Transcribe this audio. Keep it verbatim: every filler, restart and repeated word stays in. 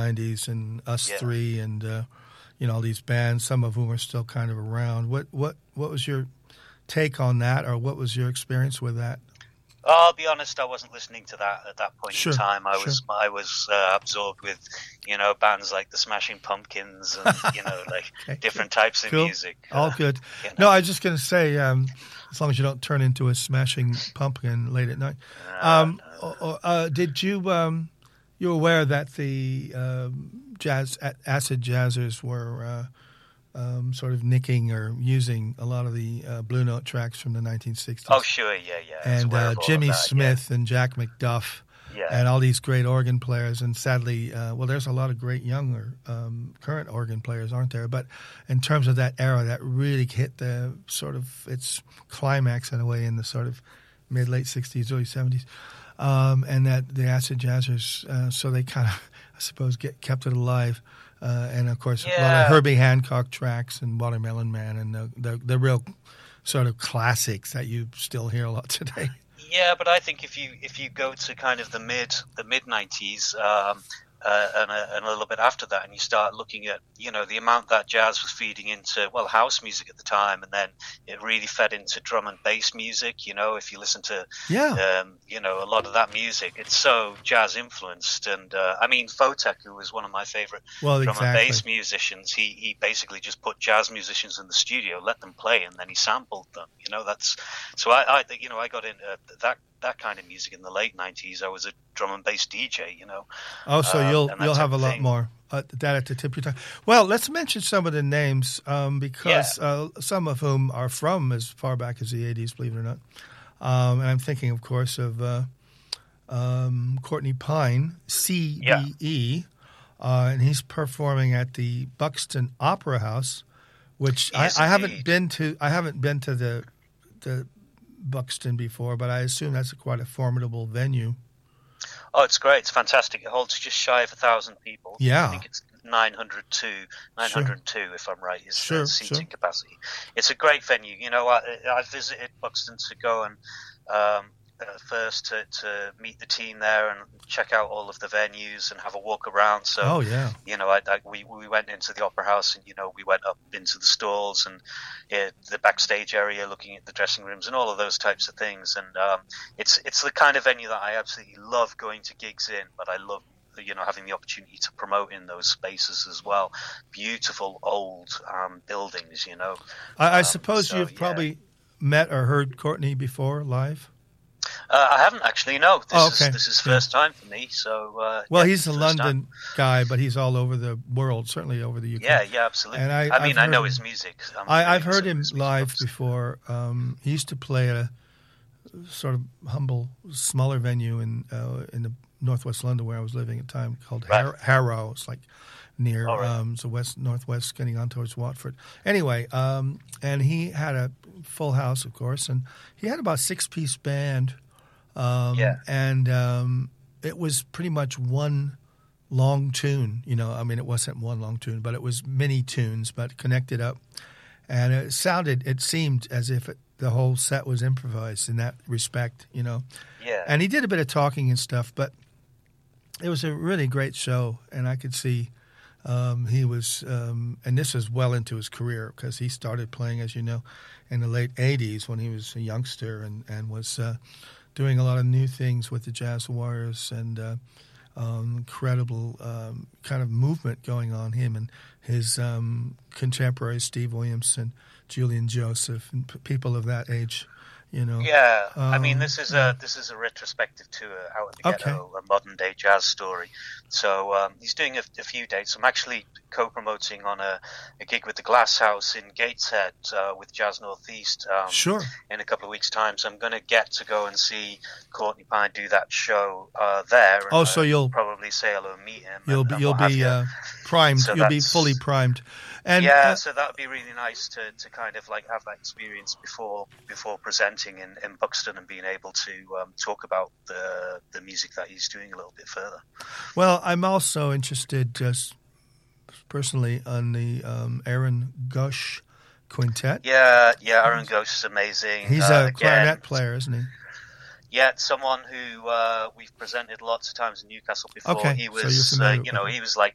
nineties, and Us Yeah. Three, and uh, you know, all these bands, some of whom are still kind of around. What what what was your take on that, or what was your experience with that? I'll be honest, I wasn't listening to that at that point Sure, in time. I sure. was I was uh, absorbed with, you know, bands like the Smashing Pumpkins and, you know, like Okay, different cool. types of Cool. music. All Uh, good. you know. No, I was just going to say, um, as long as you don't turn into a Smashing Pumpkin late at night. Um, uh, uh, did you um, you aware that the um, jazz a- acid jazzers were uh, um, sort of nicking or using a lot of the uh, Blue Note tracks from the nineteen sixties? Oh, sure, yeah, yeah. I was And aware uh, of all of Jimmy that, Smith and Jack McDuff. Yeah. And all these great organ players, and sadly, uh, well, there's a lot of great younger um, current organ players, aren't there? But in terms of that era, that really hit the sort of its climax in a way in the sort of mid late sixties, early seventies, um, and that the acid jazzers, uh, so they kind of, I suppose, get kept it alive. Uh, and of course, a lot Yeah. of Herbie Hancock tracks and Watermelon Man, and the, the the real sort of classics that you still hear a lot today. Yeah, but I think if you if you go to kind of the mid the mid nineties um, uh, and, a, and a little bit after that, and you start looking at, you know, the amount that jazz was feeding into, well, house music at the time, and then it really fed into drum and bass music. You know, if you listen to Yeah. um, you know, a lot of that music, it's so jazz influenced. And uh, I mean, Fotek, who was one of my favorite Well, drum exactly. and bass musicians, he he basically just put jazz musicians in the studio, let them play, and then he sampled them. You know, that's so I, I you know I got into that that kind of music in the late nineties. I was a drum and bass D J. You know. Oh, so Um, you'll and that you'll type have a of lot thing. more uh, that at the tip of your tongue. Well, let's mention some of the names um, because uh, some of whom are from as far back as the eighties, believe it or not. Um, and I'm thinking, of course, of uh, um, Courtney Pine, C B E, uh, and he's performing at the Buxton Opera House, which I, Yes, I haven't indeed. been to. I haven't been to the the Buxton before, but I assume that's a quite a formidable venue. Oh, it's great. It's fantastic. It holds just shy of a thousand people. Yeah. I think it's nine hundred two, nine hundred two, if I'm right, is Sure, the seating sure. capacity. It's a great venue. You know, I, I visited Buxton to go and um, uh, first to, to meet the team there and check out all of the venues and have a walk around. So, Oh yeah. you know, I, I, we we went into the Opera House and, you know, we went up into the stalls and uh, the backstage area, looking at the dressing rooms and all of those types of things. And um, it's it's the kind of venue that I absolutely love going to gigs in, but I love, you know, having the opportunity to promote in those spaces as well. Beautiful old um, buildings, you know. I, I Um, suppose so, you've yeah. probably met or heard Courtney before live. Uh, I haven't actually. No, this Oh, okay. is this is Yeah. first time for me. So uh, Well, yeah, he's a first London time. guy, but he's all over the world, certainly over the U K. Yeah, yeah, absolutely. And I- I, mean, I've I know heard his him- music. I'm I, familiar I've with heard some of him his music, live obviously. before. Um, he used to play at a sort of humble, smaller venue in uh, in the northwest London where I was living at the time, called Right. Har- Harrow. It's like near All right. um, so west northwest, getting on towards Watford. Anyway, um, and he had a full house, of course, and he had about a six piece band. Um, Yeah. And um, it was pretty much one long tune. You know, I mean, it wasn't one long tune, but it was many tunes, but connected up. And it sounded, it seemed as if it, the whole set was improvised in that respect, you know. Yeah. And he did a bit of talking and stuff, but it was a really great show. And I could see um, he was, um, and this was well into his career because he started playing, as you know, in the late eighties when he was a youngster and, and was uh, doing a lot of new things with the Jazz Warriors and uh, um, incredible um, kind of movement going on, him and his um, contemporaries, Steve Williamson, Julian Joseph, and p- people of that age, you know. Yeah, I mean, Um, this is a this is a retrospective to a Out of the Okay. Ghetto, a modern day jazz story. So um, he's doing a, a few dates. I'm actually co-promoting on a, a gig with the Glass House in Gateshead uh, with Jazz Northeast um, Sure. in a couple of weeks' time. So I'm going to get to go and see Courtney Pine do that show uh, there. And, Oh, so uh, you'll- probably say hello and meet him. You'll and, be and you'll what have be you. uh, primed. So you'll be that's- fully primed. And yeah, uh, so that would be really nice to, to kind of like have that experience before before presenting in, in Buxton and being able to um, talk about the the music that he's doing a little bit further. well, I'm also interested, just personally, on the um, Aaron Gush quintet. Yeah, yeah, Aaron Ghost is amazing. He's Uh, a again, clarinet player, isn't he? Yeah, someone who uh, we've presented lots of times in Newcastle before. Okay, He so you're was, uh, familiar you know, with him. he was like